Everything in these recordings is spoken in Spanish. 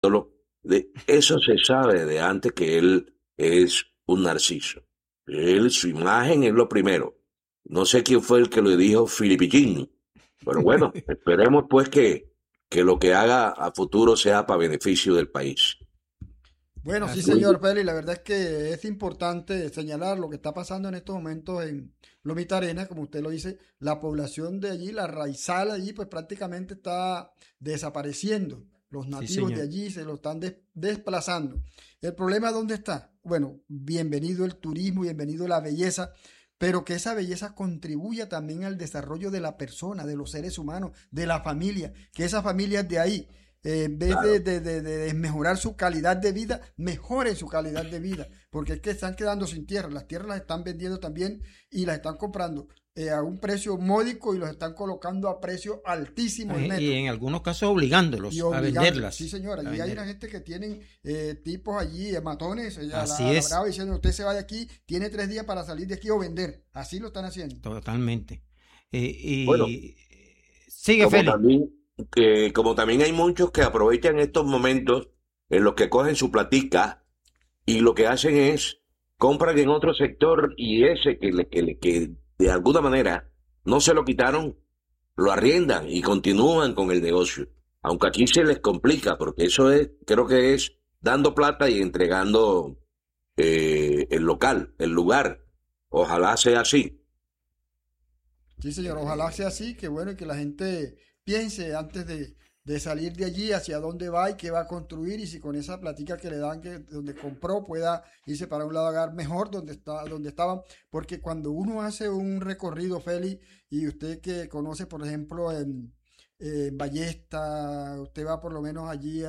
De eso se sabe de antes que él es un narciso. Su imagen es lo primero. No sé quién fue el que lo dijo, Filipillín. Pero bueno, esperemos pues que lo que haga a futuro sea para beneficio del país. Bueno, sí, Así señor Félix, la verdad es que es importante señalar lo que está pasando en estos momentos en Lomita Arena, como usted lo dice, la población de allí, la raizal allí, pues prácticamente está desapareciendo. Los sí, nativos de señor. allí se lo están desplazando. ¿El problema dónde está? Bueno, bienvenido el turismo, bienvenido la belleza, pero que esa belleza contribuya también al desarrollo de la persona, de los seres humanos, de la familia, que esas familias de ahí en vez Claro. de mejorar su calidad de vida, mejoren su calidad de vida, porque es que están quedando sin tierra, las tierras las están vendiendo también y las están comprando a un precio módico y los están colocando a precio altísimo el Y metro. en algunos casos Y obligándolos a obligándolos, sí venderlas. señora, A y hay vender. una gente que tienen tipos allí, matones, Así a la es, brava diciendo, usted se va de aquí, tiene 3 días para salir de aquí o vender, así lo están haciendo. totalmente. Bueno, Y sigue, como Félix. también, como también hay muchos que aprovechan estos momentos en los que cogen su platica y lo que hacen es compran en otro sector y ese que de alguna manera no se lo quitaron, lo arriendan y continúan con el negocio. Aunque aquí se les complica, porque eso es, creo que es dando plata y entregando el local, el lugar. Ojalá sea así. Sí, señor, ojalá sea así, que bueno, y que la gente piense antes de salir de allí hacia dónde va y qué va a construir y si con esa platica que le dan que donde compró pueda irse para un lugar mejor donde estaban, porque cuando uno hace un recorrido, Félix, y usted que conoce, por ejemplo, en Ballesta, usted va por lo menos allí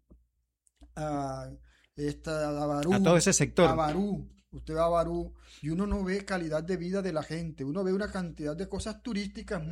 a, a A todo Barú, ese sector. usted va a Barú y uno no ve calidad de vida de la gente, uno ve una cantidad de cosas turísticas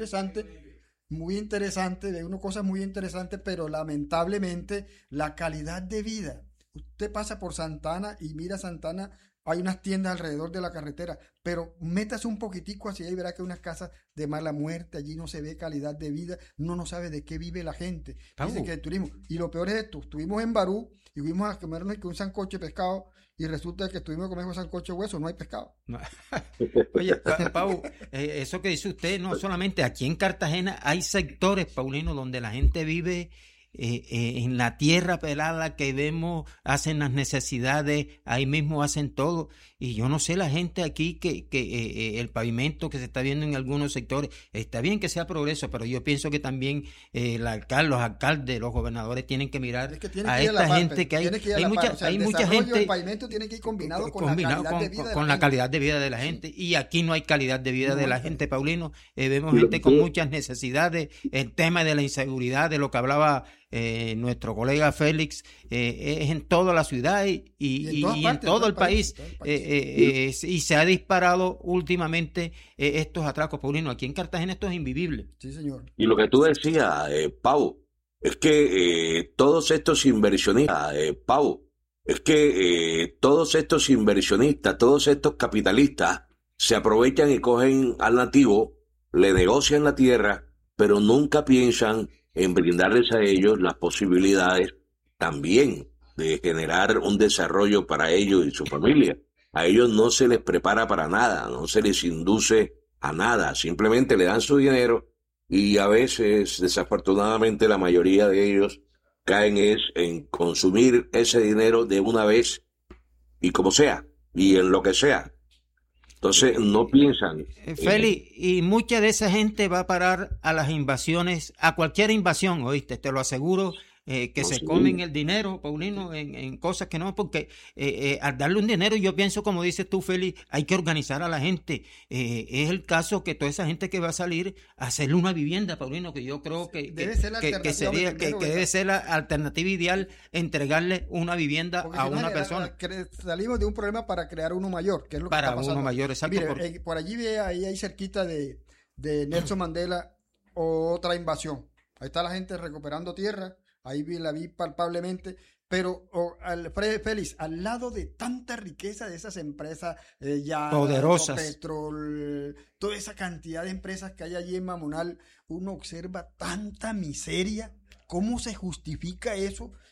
muy interesantes, ve uno cosas muy interesantes, pero lamentablemente la calidad de vida. Usted pasa por Santana y mira Santana, hay unas tiendas alrededor de la carretera, pero métase un poquitico hacia ahí y verá que hay unas casas de mala muerte, allí no se ve calidad de vida, uno no sabe de qué vive la gente. Dice que Pau, el turismo, y lo peor es esto, estuvimos en Barú y fuimos a comernos que un sancocho de pescado y resulta que estuvimos a comer un sancocho de hueso, no hay pescado. no. Oye, Pau, eso que dice usted, no solamente aquí en Cartagena hay sectores, Paulino, donde la gente vive en la tierra pelada que vemos, hacen las necesidades, ahí mismo hacen todo. Y yo no sé, la gente aquí que el pavimento que se está viendo en algunos sectores, está bien que sea progreso, pero yo pienso que también los alcaldes, los gobernadores tienen que mirar Es que tiene a que ir a la esta par, gente que tiene que ir a hay la par. mucha, O sea, hay el mucha desarrollo del gente pavimento tiene que ir combinado con la combinado calidad de vida de la con la gente. calidad de vida de la Sí, gente. Y aquí no hay calidad de vida no de hay la calidad. gente, Paulino. Vemos Y lo gente que con tú- muchas necesidades. El tema de la inseguridad, de lo que hablaba nuestro colega Félix, es en toda la ciudad Y en todas y en partes, en todo todo el el país, en país. todo el país. Y se ha disparado últimamente estos atracos, Paulino. Aquí en Cartagena esto es invivible. Sí, señor. Y lo que tú decías, Pau, es que todos estos inversionistas, todos estos capitalistas se aprovechan y cogen al nativo, le negocian la tierra, pero nunca piensan en brindarles a ellos las posibilidades también de generar un desarrollo para ellos y su familia. A ellos no se les prepara para nada, no se les induce a nada, simplemente le dan su dinero y a veces, desafortunadamente, la mayoría de ellos caen es en consumir ese dinero de una vez y como sea, y en lo que sea. Entonces no piensan en... Félix, y mucha de esa gente va a parar a las invasiones, a cualquier invasión, ¿oíste? Te lo aseguro, que No, se sí, comen el dinero, Paulino, en cosas que no, porque al darle un dinero, yo pienso, como dices tú, Félix, hay que organizar a la gente. Es el caso que toda esa gente que va a salir a hacerle una vivienda, Paulino, que yo creo Debe ser la que alternativa sería, primero, que ¿verdad? debe ser la alternativa ideal, entregarle una vivienda Porque a si no una persona salimos de un problema para crear uno mayor, que es lo que está para uno pasando aquí. mayor, Y exacto. mire, por allí ve ahí cerquita de Nelson Mandela otra invasión. Ahí está la gente recuperando tierra, ahí la vi palpablemente, pero Félix, al lado de tanta riqueza de esas empresas, Yara, Poderosas. Ecopetrol, toda esa cantidad de empresas que hay allí en Mamonal, uno observa tanta miseria. ¿Cómo se justifica eso?